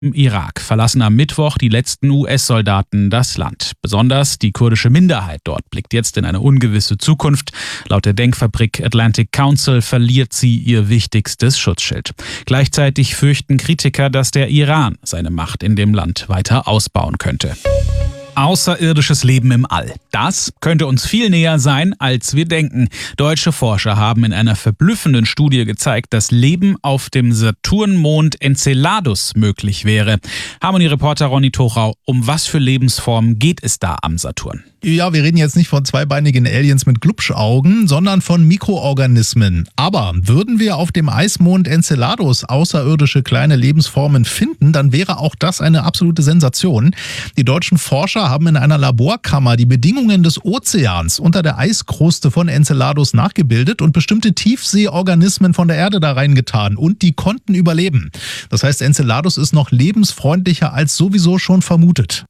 Im Irak verlassen am Mittwoch die letzten US-Soldaten das Land. Besonders die kurdische Minderheit dort blickt jetzt in eine ungewisse Zukunft. Laut der Denkfabrik Atlantic Council verliert sie ihr wichtigstes Schutzschild. Gleichzeitig fürchten Kritiker, dass der Iran seine Macht in dem Land weiter ausbauen könnte. Außerirdisches Leben im All. Das könnte uns viel näher sein, als wir denken. Deutsche Forscher haben in einer verblüffenden Studie gezeigt, dass Leben auf dem Saturnmond Enceladus möglich wäre. Harmony-Reporter Ronny Tochau, um was für Lebensformen geht es da am Saturn? Ja, wir reden jetzt nicht von zweibeinigen Aliens mit Glubschaugen, sondern von Mikroorganismen. Aber würden wir auf dem Eismond Enceladus außerirdische kleine Lebensformen finden, dann wäre auch das eine absolute Sensation. Die deutschen Forscher haben in einer Laborkammer die Bedingungen des Ozeans unter der Eiskruste von Enceladus nachgebildet und bestimmte Tiefseeorganismen von der Erde da reingetan. Und die konnten überleben. Das heißt, Enceladus ist noch lebensfreundlicher als sowieso schon vermutet.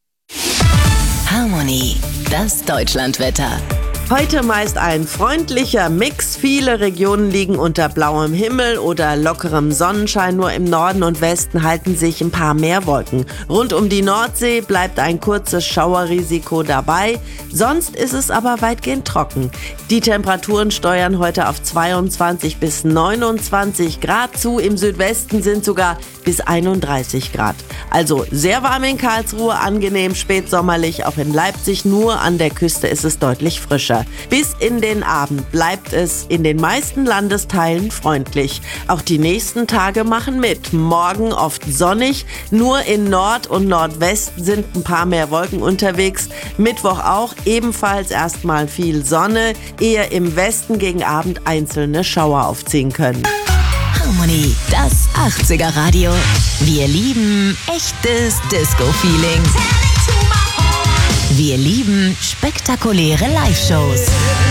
Harmony, das Deutschlandwetter. Heute meist ein freundlicher Mix. Viele Regionen liegen unter blauem Himmel oder lockerem Sonnenschein. Nur im Norden und Westen halten sich ein paar mehr Wolken. Rund um die Nordsee bleibt ein kurzes Schauerrisiko dabei. Sonst ist es aber weitgehend trocken. Die Temperaturen steuern heute auf 22 bis 29 Grad zu. Im Südwesten sind sogar bis 31 Grad. Also sehr warm in Karlsruhe, angenehm spätsommerlich. Auch in Leipzig, nur an der Küste ist es deutlich frischer. Bis in den Abend bleibt es in den meisten Landesteilen freundlich. Auch die nächsten Tage machen mit. Morgen oft sonnig, nur in Nord- und Nordwesten sind ein paar mehr Wolken unterwegs. Mittwoch auch, ebenfalls erstmal viel Sonne, eher im Westen gegen Abend einzelne Schauer aufziehen können. Harmony, das 80er Radio. Wir lieben echtes Disco-Feeling. Wir lieben spektakuläre Live-Shows.